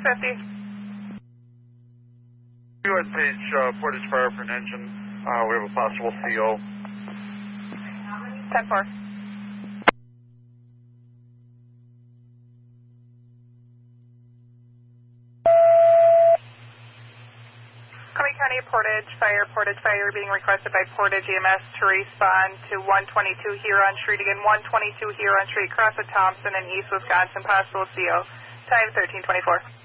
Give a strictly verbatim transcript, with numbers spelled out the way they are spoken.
fifty. U S Page, uh, Portage Fire for an engine. Uh, we have a possible C O. ten four. Cumming County Portage Fire, Portage Fire being requested by Portage E M S to respond to one twenty-two Huron Street. Again, one twenty-two Huron Street, across at Thompson in East Wisconsin, possible C O. Time thirteen twenty-four.